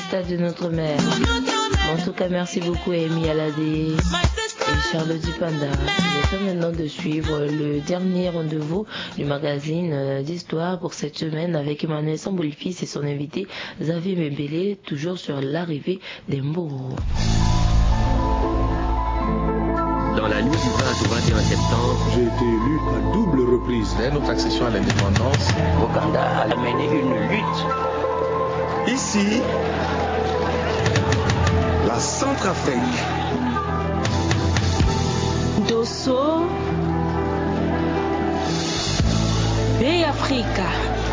stade de notre mère. En tout cas, merci beaucoup à Amy Aladé et Charles Dupanda. Il est temps maintenant de suivre le dernier rendez-vous du magazine d'histoire pour cette semaine avec Emmanuel Sambouli-Fils et son invité Xavier Mbele, toujours sur l'arrivée des Mboro. Dans la nuit du 20 au 21 septembre, j'ai été élu à double reprise. Dès notre accession à l'indépendance, Ouganda a mené une lutte. Ici, la Centrafrique. Dosso, Bay Africa.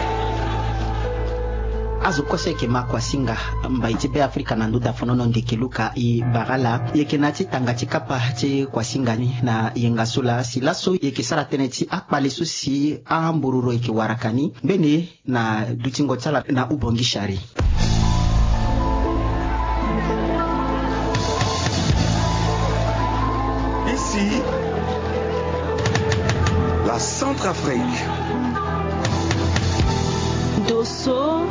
azo kose ke makwa singa mbaiti be Afrika na nduda fonono ndekeluka I bagala yekenati tanga chikapa che kwa singani na yengasula silaso yekesara teneti akpalesu si ambururo yeke warakani bene na dutingo tsala na ubongishari. Ici, la Centrafrique. Dosso,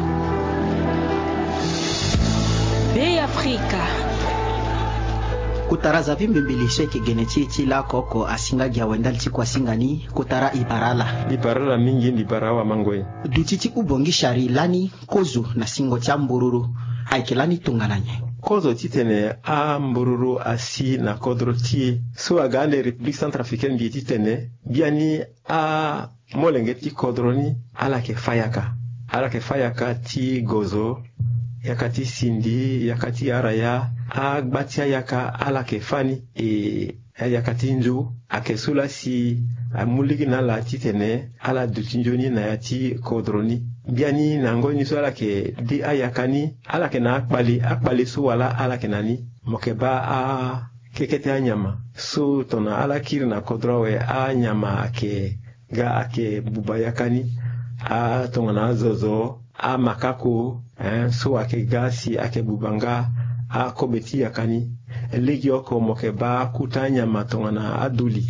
Bay Africa. Kutara za vimbembele sheke geneti chila koko asinga gya wendal kwa singani kutara ibarala mingi ndibarawa mangwe dutiti ubongishari lani kozu na singo cha mbururu aikelani tungananye kozo titene a mbururu asi na kodro ti so agande République centrafricaine bi titene biani a molenge ti kodroni ala ke fayaka ti gozo yakati sindi yakati araya agbatia yaka ala ke fani yakati nju akesula si amuligi na la titene ala dutinjoni na yati kodroni biani nangoni so ala ke di ayakani ala ke na akpali so wala ala ke nani mokeba a kekete anyama so tona ala kiri na kodrowe anyama ke ga ake bubayakani a tongana zozo a makako so ake gasi ake bubanga a kobeti yakani legi oko mokeba kutanya matongana aduli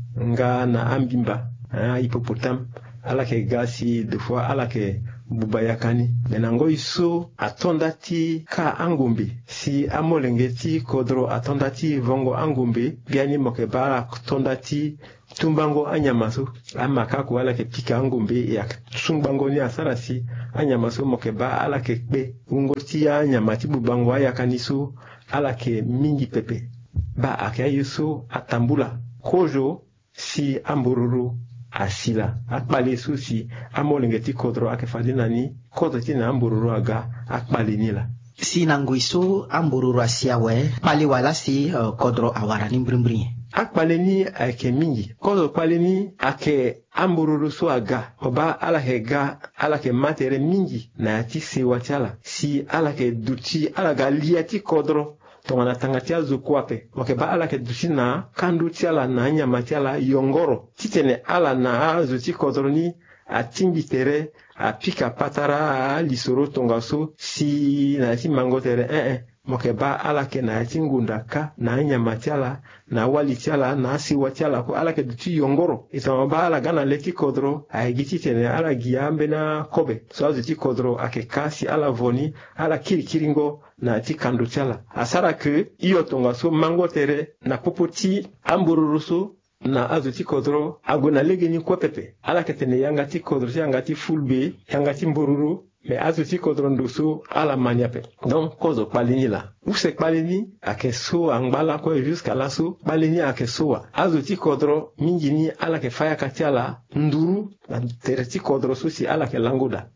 nga na ambimba hipopotam ala ke gasi de fois ala ke bubayakani menango iso atondati ka angumbi si amolengeti kodro atondati vongo angumbi biani mokeba atondati tumbango anyamaso amakako ala ke pika angumbi ya sumbango ni asarasi anyamaso mokeba ala ke kpe ungoti ya anyamati bubango ayakaniso ala ke mingi pepe ba akayiso atambula kojo si ambururu asila akpali susi amolengeti kodro akefadinani kodro tina ambururu aga akpali nila si nanguiso ambururu asiawe pali wala si kodro awara ni mbrimbriye akpaleni ake mingi kodo kpaleni ake ambururu so aga oba ala ke ga ala ke matere mingi na ti sewatiala si ala ke duti ala ga liati kodro tongana tangatia zukwape wakeba ala ke duti na kandu tiala na nyama tiala yongoro titene ala na zuti kodroni atimbi tere apika patara a lisoro tongaso si na ti mangotere mokeba ala ke na tingunda ka na nyama tiala na wali tiala na siwa tiala ko ala ke duti yongoro itama ala gana leki kodro aigiti tene ala giambe na kobe so azuti kodro ake kasi ala voni ala kirikiringo na ti kandu tiala asara ke iyo tonga so mango tere na popoti ambururuso na azuti kodro agona legeni ko pepe ala ke tene yangati kodro yangati fulbe yangati mbururu mais azuti kodro ndusu ala maniape donc kozo palini la use palini ake so angbala ko jusqu'à la so palini ake so azuti kodro mingini ala ke faya katiala nduru na tereti kodro so si ala ke languda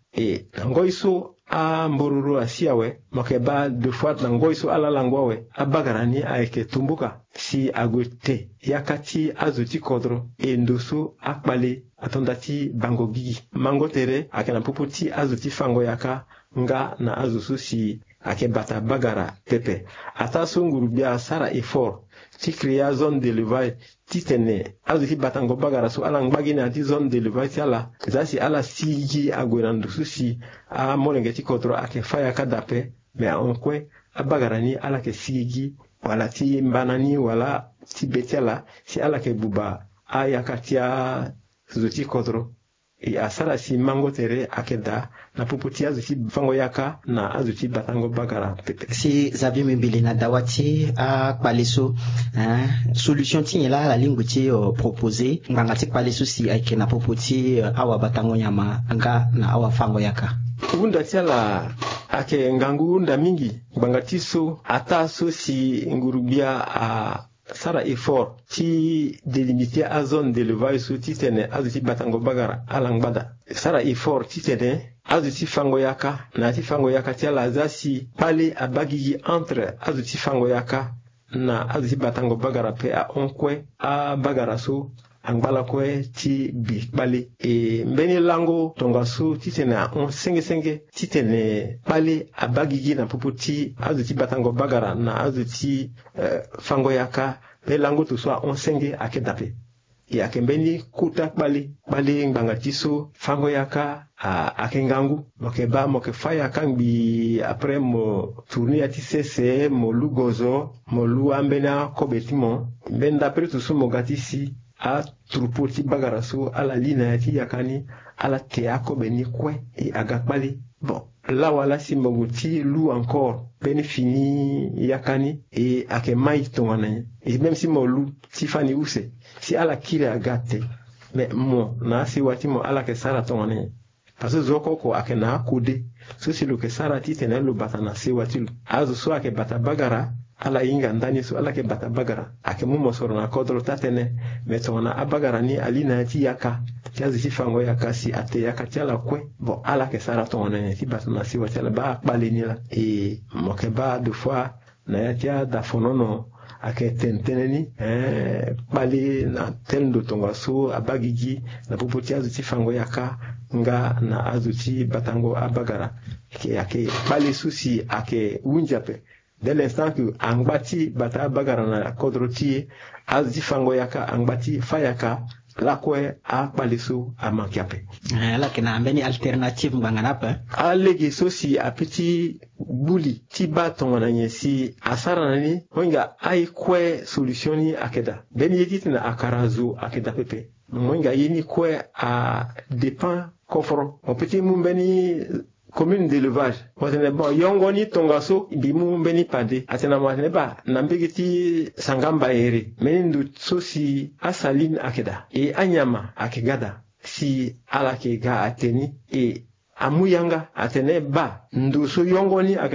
ngoiso a mbururu asiawe mokeba deux fois ngoiso ala langwawe abagarani aike tumbuka si agote yakati azuti kodro ndusu akpali atondati bango gigi mango tere akena puputi azuti fango yaka nga na azusu si ake bata bagara pepe ata sunguru bia sara effort ti créa zone d'élevage titene azuti batango bagara so ala ngbagi na ti zone d'élevage ala zasi ala sigi agwenandu susi a molengeti kodro ake faya kadape me onkwe abagarani ala ke sigi wala ti mbanani wala ti betela si ala ke buba aya katia zuti kodro e asara si mango tere akeda na popoti azuti fango yaka na azuti batango bagara pepe. Si Xavier Mimbili na dawati a paleso solution ti la lingua ti proposé nganga ti paleso si aike na popoti awa batango nyama nga na awa fango yaka. Unda tiala ake ngangu unda mingi bangatiso ata so si ngurubia a sara effort ti délimiter a zone d'élevage so ti tene azuti batango bagara alangbada sara effort ti tene azuti fango yaka na ti fango yaka tiala zasi pale abagigi entre azuti fango yaka na azuti batango bagara pe a onkwe a bagara so angbala kwe ti bi pale e mbeni lango tonga so ti tene on senge ti tene pale abagigi na popo ti azuti batango bagara na azuti fango yaka pe lango to so on senge akedape e akembeni kuta pale nganga ti so fango yaka akengangu moke ba moke faya kangbi après mo tourner ati sese mo lugozo mo lu ambena kobetimo ben d'après tout so mo gatisi a troupeau ti bagara so ala lina ti yakani ala te akobeni kwe e agakpali bon là wala si mogo ti lu encore beni fini yakani e ake mai tongana et même si mo lu ti fani use si ala kire agate mais mo na si wati mo ala ke sara tongana parce que zoko ko ake na kode so si lo ke sara ti tene lo batana si wati lu azo so ake bata bagara ala inga ndani so ala ke bata bagara ake mumo soro na kodro tatene metona abagara ni alina ti yaka tiazi si fango yaka si ate yaka tiala kwe bon ala ke sara tona ti batana si watiala ba baleni la e moke ba deux fois na ya tia da fonono ake tenteneni bali na tendo tonga so abagigi na popoti azuti fango yaka nga na azuti batango abagara ke ake bali susi ake unjape dès l'instant que angbati bata bagara na kodroti azuti fango yaka angbati fayaka la kwe a paliso a mankiape la kena ambeni alternative nganganape alegi so si apiti buli ti ba tongana nyesi asara nani honga ai kwe solutioni akeda beni yediti na akarazo akeda pepe honga yini kwe a dépend koforo on petit mumbeni commune d'élevage watene bon yongoni tongaso bimu mbeni pade atena watene ba nambegiti sangamba ere menindu sosi asaline akeda e anyama akegada si ala ke ga ateni e amuyanga atene ba ndu so yongoni